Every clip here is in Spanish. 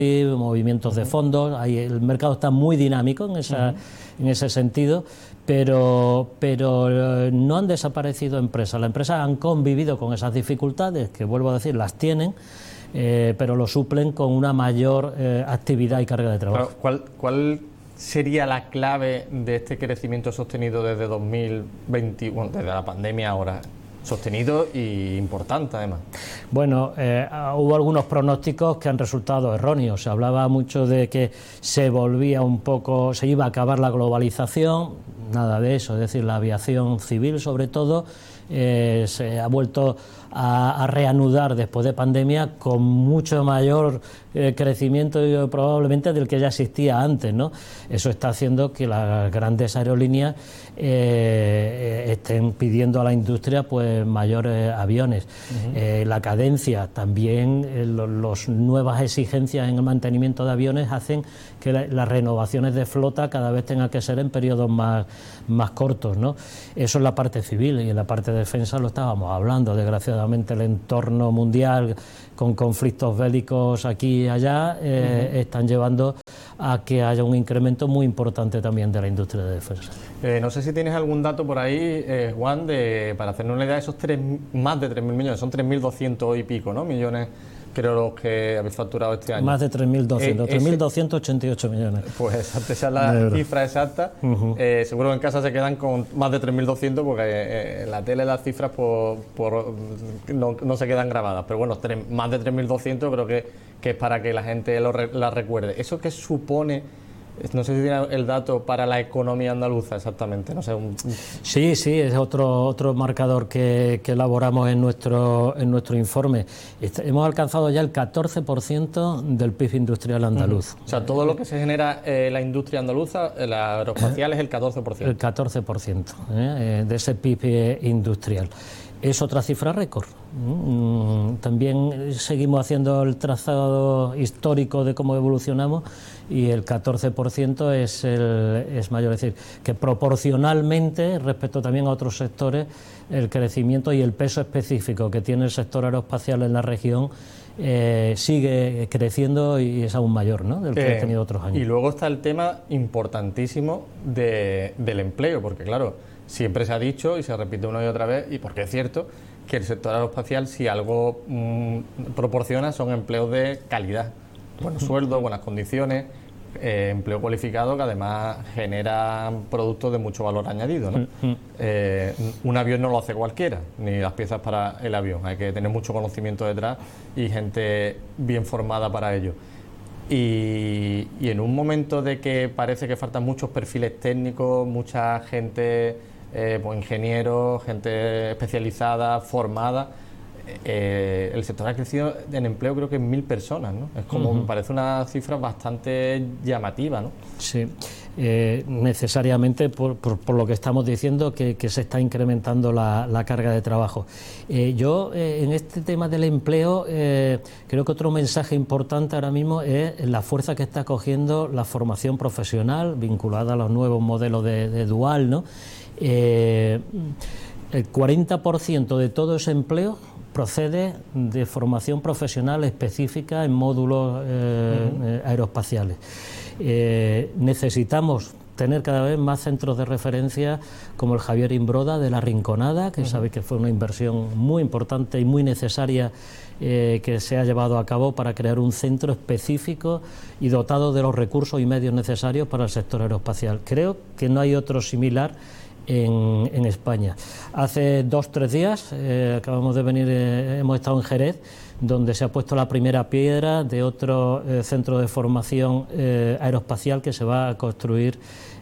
movimientos de fondos, el mercado está muy dinámico en ese sentido, pero no han desaparecido empresas. Las empresas han convivido con esas dificultades, que vuelvo a decir, las tienen, pero lo suplen con una mayor actividad y carga de trabajo. ¿Cuál sería la clave de este crecimiento sostenido desde 2021, desde la pandemia ahora? Sostenido y importante, además. Bueno, hubo algunos pronósticos que han resultado erróneos. Se hablaba mucho de que se iba a acabar la globalización, nada de eso. Es decir, la aviación civil, sobre todo, se ha vuelto a reanudar después de pandemia con mucho mayor crecimiento probablemente del que ya existía antes, ¿no? Eso está haciendo que las grandes aerolíneas estén pidiendo a la industria pues mayores aviones. La cadencia también, las nuevas exigencias en el mantenimiento de aviones hacen que las renovaciones de flota cada vez tengan que ser en periodos más cortos, ¿no? Eso es la parte civil, y en la parte de defensa lo estábamos hablando. Desgraciadamente el entorno mundial con conflictos bélicos aquí y allá están llevando a que haya un incremento muy importante también de la industria de defensa. No sé si tienes algún dato por ahí, Juan, para hacernos una idea de esos más de 3.000 millones, son 3.200 y pico, ¿no?, millones, creo, los que habéis facturado este año. Más de 3.200, 3.288 millones. Pues esa es la cifra exacta. Seguro que en casa se quedan con más de 3.200 porque en la tele las cifras no se quedan grabadas. Pero bueno, más de 3.200 creo que es para que la gente la recuerde. ¿Eso qué supone? No sé si tiene el dato para la economía andaluza exactamente. No sé. Sí, es otro marcador que elaboramos en nuestro informe. Hemos alcanzado ya el 14% del PIB industrial andaluz. O sea, todo lo que se genera la industria andaluza, la aeroespacial, es el 14%. El 14% de ese PIB industrial. Es otra cifra récord. También seguimos haciendo el trazado histórico de cómo evolucionamos, y el 14% es mayor. Es decir, que proporcionalmente, respecto también a otros sectores, el crecimiento y el peso específico que tiene el sector aeroespacial en la región sigue creciendo y es aún mayor, ¿no?, del que ha tenido otros años. Y luego está el tema importantísimo del empleo, porque claro, siempre se ha dicho y se repite una y otra vez, y porque es cierto, que el sector aeroespacial, si algo proporciona, son empleos de calidad, buenos sueldos, buenas condiciones, empleo cualificado, que además genera productos de mucho valor añadido, ¿no? Un avión no lo hace cualquiera, ni las piezas para el avión, hay que tener mucho conocimiento detrás y gente bien formada para ello. Y en un momento de que parece que faltan muchos perfiles técnicos, mucha gente, pues ingenieros, gente especializada, formada, el sector ha crecido en empleo creo que en 1.000 personas, ¿no? Es como, me parece una cifra bastante llamativa, ¿no? Sí, necesariamente por lo que estamos diciendo, que se está incrementando la carga de trabajo. Yo, en este tema del empleo, creo que otro mensaje importante ahora mismo es la fuerza que está cogiendo la formación profesional vinculada a los nuevos modelos de dual, ¿no? El 40% de todo ese empleo procede de formación profesional específica en módulos aeroespaciales. Necesitamos tener cada vez más centros de referencia como el Javier Imbroda de La Rinconada, que sabéis que fue una inversión muy importante y muy necesaria que se ha llevado a cabo para crear un centro específico y dotado de los recursos y medios necesarios para el sector aeroespacial. Creo que no hay otro similar en España. Hace 2-3 días acabamos de venir, hemos estado en Jerez, donde se ha puesto la primera piedra de otro centro de formación aeroespacial que se va a construir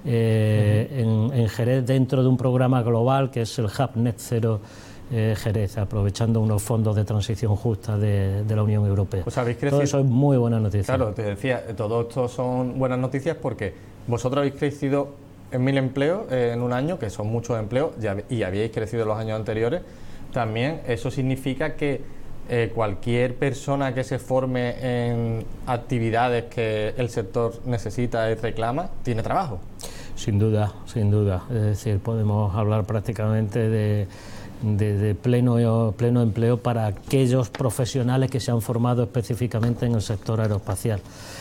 en Jerez, dentro de un programa global que es el Hub Net Zero Jerez, aprovechando unos fondos de transición justa de la Unión Europea. Pues habéis crecido. Todo eso es muy buena noticia. Claro, te decía, todo esto son buenas noticias porque vosotros habéis crecido en 1.000 empleos en un año, que son muchos empleos, y habíais crecido en los años anteriores. También eso significa que cualquier persona que se forme en actividades que el sector necesita y reclama, tiene trabajo. Sin duda, sin duda. Es decir, podemos hablar prácticamente de de pleno empleo para aquellos profesionales que se han formado específicamente en el sector aeroespacial.